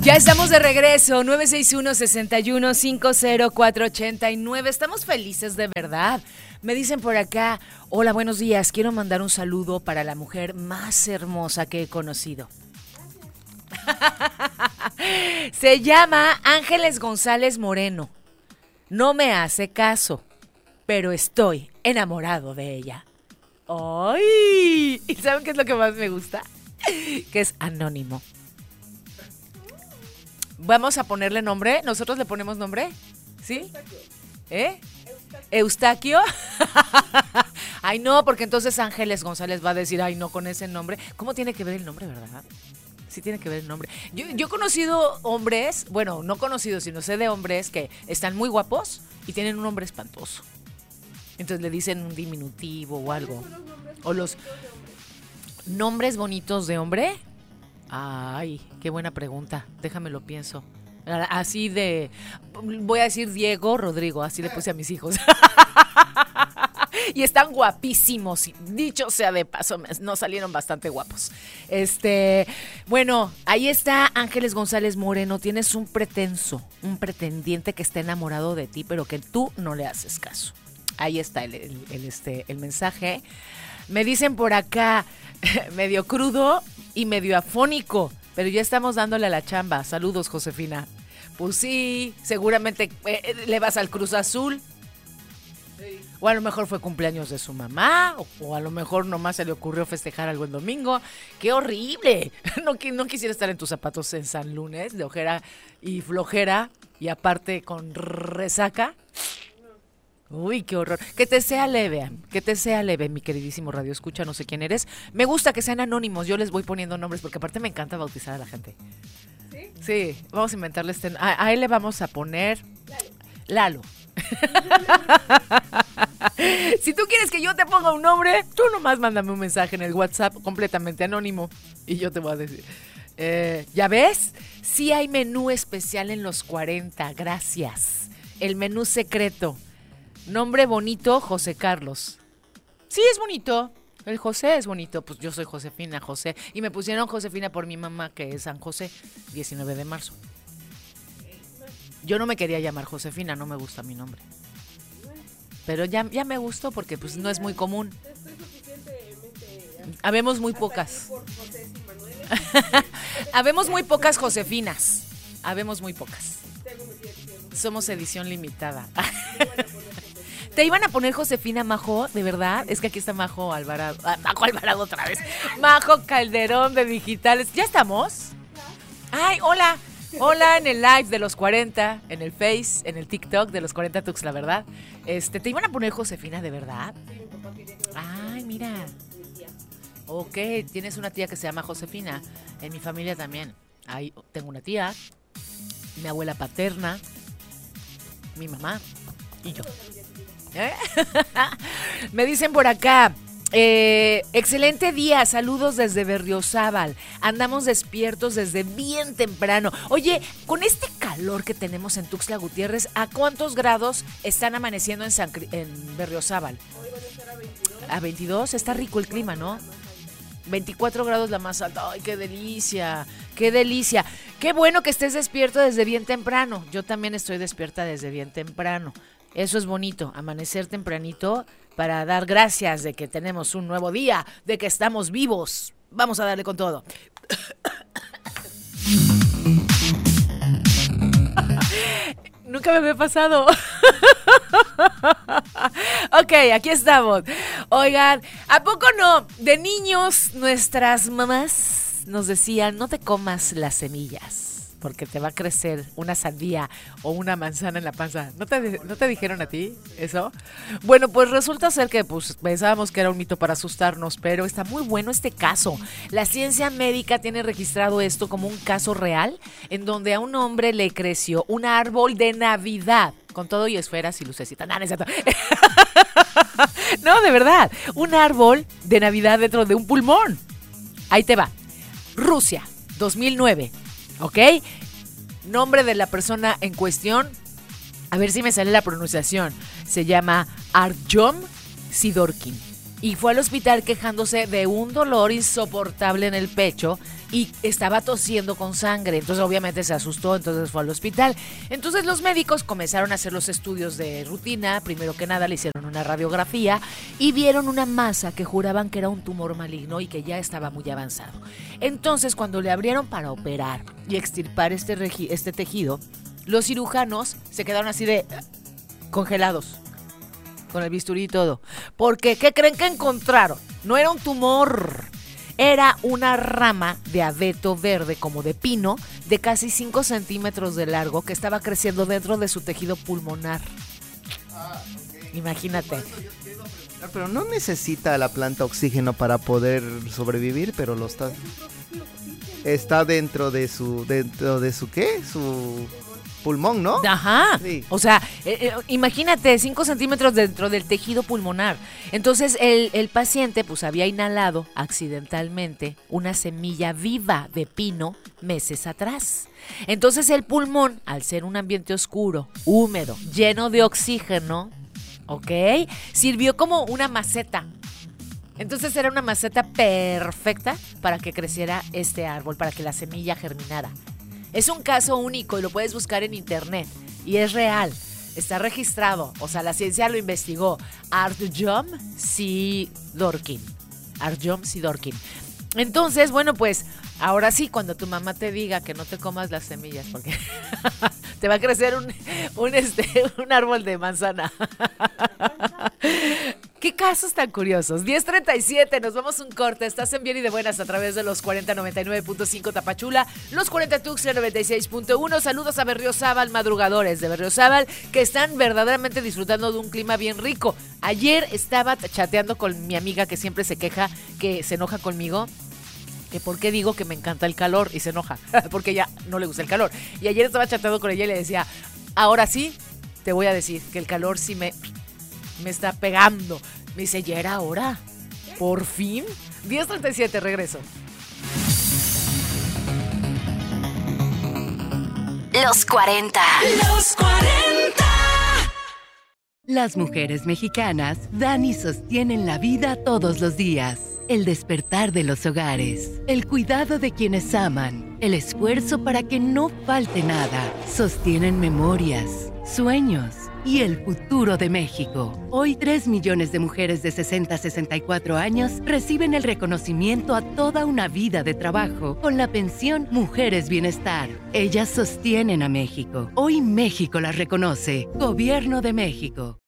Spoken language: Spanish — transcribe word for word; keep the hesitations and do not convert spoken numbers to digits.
Ya estamos de regreso, nueve seis uno, seis uno cinco cero cuatro ocho nueve. Estamos felices de verdad. Me dicen por acá, hola, buenos días. Quiero mandar un saludo para la mujer más hermosa que he conocido. Se llama Ángeles González Moreno. No me hace caso, pero estoy enamorado de ella. ¡Ay! ¿Y saben qué es lo que más me gusta? Que es anónimo. Vamos a ponerle nombre. ¿Nosotros le ponemos nombre? ¿Sí? ¿Eh? ¿Eustaquio? Ay, no, porque entonces Ángeles González va a decir, ay, no, con ese nombre. ¿Cómo tiene que ver el nombre, verdad? Sí tiene que ver el nombre. Yo, yo he conocido hombres, bueno, no conocido, sino sé de hombres que están muy guapos y tienen un nombre espantoso. Entonces le dicen un diminutivo o algo. O los nombres bonitos de hombre. Ay, qué buena pregunta. Déjame lo pienso. Así de, voy a decir Diego Rodrigo, así le puse a mis hijos. Y están guapísimos, dicho sea de paso, nos salieron bastante guapos. Este, bueno, ahí está Ángeles González Moreno. Tienes un pretenso, un pretendiente que está enamorado de ti, pero que tú no le haces caso. Ahí está el, el, el, este, el mensaje. Me dicen por acá, medio crudo y medio afónico, pero ya estamos dándole a la chamba. Saludos, Josefina. Pues sí, seguramente eh, le vas al Cruz Azul. Sí. O a lo mejor fue cumpleaños de su mamá, o, o a lo mejor nomás se le ocurrió festejar algo el domingo. ¡Qué horrible! No, no quisiera estar en tus zapatos en San Lunes, de ojera y flojera, y aparte con resaca. Uy, qué horror. Que te sea leve, que te sea leve, mi queridísimo Radio Escucha, no sé quién eres. Me gusta que sean anónimos, yo les voy poniendo nombres, porque aparte me encanta bautizar a la gente. ¿Sí? Sí, vamos a inventarle este... A, a él le vamos a poner... Lalo. Lalo. Si tú quieres que yo te ponga un nombre, tú nomás mándame un mensaje en el WhatsApp completamente anónimo y yo te voy a decir. Eh, ¿Ya ves? Sí hay menú especial en los cuarenta, gracias. El menú secreto. Nombre bonito, José Carlos. Sí, es bonito. El José es bonito. Pues yo soy Josefina José. Y me pusieron Josefina por mi mamá, que es San José, diecinueve de marzo. Yo no me quería llamar Josefina, no me gusta mi nombre. Pero ya, ya me gustó porque pues no es muy común. Habemos muy pocas. Habemos muy pocas Josefinas. Habemos muy pocas. Somos edición limitada. ¿Te iban a poner Josefina Majo? ¿De verdad? Es que aquí está Majo Alvarado. Ah, Majo Alvarado otra vez. Majo Calderón de Digitales. ¿Ya estamos? Ay, hola. Hola en el live de los cuarenta, en el Face, en el TikTok de los cuarenta Tux, la verdad. Este, ¿te iban a poner Josefina de verdad? Ay, mira. Ok, tienes una tía que se llama Josefina. En mi familia también. Ahí tengo una tía, mi abuela paterna, mi mamá y yo. ¿Eh? Me dicen por acá, eh, excelente día, saludos desde Berriozábal, andamos despiertos desde bien temprano. Oye, con este calor que tenemos en Tuxtla Gutiérrez, ¿a cuántos grados están amaneciendo en, San, en Berriozábal? Hoy van a estar a veintidós. A veintidós, está rico el clima, ¿no? veinticuatro grados la más alta. Ay, qué delicia, qué delicia. Qué bueno que estés despierto desde bien temprano. Yo también estoy despierta desde bien temprano. Eso es bonito, amanecer tempranito para dar gracias de que tenemos un nuevo día, de que estamos vivos. Vamos a darle con todo. Nunca me había pasado. Ok, aquí estamos. Oigan, ¿a poco no? De niños, nuestras mamás nos decían, no te comas las semillas, porque te va a crecer una sandía o una manzana en la panza. ¿No te, ¿no te dijeron a ti eso? Bueno, pues resulta ser que pues, pensábamos que era un mito para asustarnos, pero está muy bueno este caso. La ciencia médica tiene registrado esto como un caso real, en donde a un hombre le creció un árbol de Navidad, con todo y esferas y lucecitas. No, no es cierto. No, de verdad, un árbol de Navidad dentro de un pulmón. Ahí te va. Rusia, dos mil nueve. ¿Ok? Nombre de la persona en cuestión. A ver si me sale la pronunciación. Se llama Artyom Sidorkin. Y fue al hospital quejándose de un dolor insoportable en el pecho y estaba tosiendo con sangre. Entonces obviamente se asustó, entonces fue al hospital. Entonces los médicos comenzaron a hacer los estudios de rutina. Primero que nada le hicieron una radiografía y vieron una masa que juraban que era un tumor maligno y que ya estaba muy avanzado. Entonces cuando le abrieron para operar y extirpar este, regi- este tejido, los cirujanos se quedaron así de congelados, con el bisturí y todo. Porque, ¿qué creen que encontraron? No era un tumor, era una rama de abeto verde, como de pino, de casi cinco centímetros de largo, que estaba creciendo dentro de su tejido pulmonar. Ah, okay. Imagínate. Pero no necesita la planta oxígeno para poder sobrevivir, pero lo está. Está dentro de su, dentro de su ¿qué? Su pulmón, ¿no? Ajá, sí. O sea, eh, eh, imagínate, cinco centímetros dentro del tejido pulmonar. Entonces el, el paciente pues había inhalado accidentalmente una semilla viva de pino meses atrás. Entonces el pulmón, al ser un ambiente oscuro, húmedo, lleno de oxígeno, ¿ok?, sirvió como una maceta. Entonces era una maceta perfecta para que creciera este árbol, para que la semilla germinara. Es un caso único y lo puedes buscar en internet y es real, está registrado, o sea, la ciencia lo investigó. Artyom Sidorkin. Artyom Sidorkin. Entonces, bueno, pues ahora sí, cuando tu mamá te diga que no te comas las semillas, porque te va a crecer un, un, este, un árbol de manzana. Qué casos tan curiosos. diez treinta y siete, nos vamos un corte. Estás en Bien y de Buenas a través de los cuarenta noventa y nueve punto cinco Tapachula, los cuarenta Tuxtla noventa y seis punto uno. Saludos a Berriozábal, madrugadores de Berriozábal, que están verdaderamente disfrutando de un clima bien rico. Ayer estaba chateando con mi amiga que siempre se queja, que se enoja conmigo, que por qué digo que me encanta el calor y se enoja, porque ella no le gusta el calor. Y ayer estaba chateando con ella y le decía, ahora sí, te voy a decir que el calor sí me... me está pegando. Me dice, ya era hora. ¿Por fin? diez treinta y siete, regreso. Los cuarenta. Los cuarenta. Las mujeres mexicanas dan y sostienen la vida todos los días. El despertar de los hogares, el cuidado de quienes aman, el esfuerzo para que no falte nada. Sostienen memorias, sueños y el futuro de México. Hoy, tres millones de mujeres de sesenta a sesenta y cuatro años reciben el reconocimiento a toda una vida de trabajo con la pensión Mujeres Bienestar. Ellas sostienen a México. Hoy México las reconoce. Gobierno de México.